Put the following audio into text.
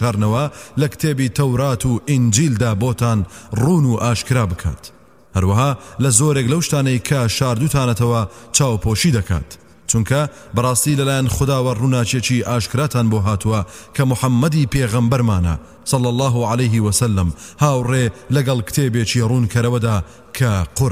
هەڵبژارنەوە لە کتێبی تەورات و ئینجیلدا بۆتان ڕوون و ئاشکرا بکات. هەروەها لە زۆرێک لەو شتانەی کە شاردوتانەتەوە چاوپۆشی دەکات، چونکە بەڕاستی لەلایەن خوداوە ڕووناچێکی ئاشکراتان بۆ هاتووە کە محەممەدی پێغەمبەرمانە صلى الله عليه وسلم هاوڕێ لەگەڵ کتێبێکی ڕوونکەرەوەدا کە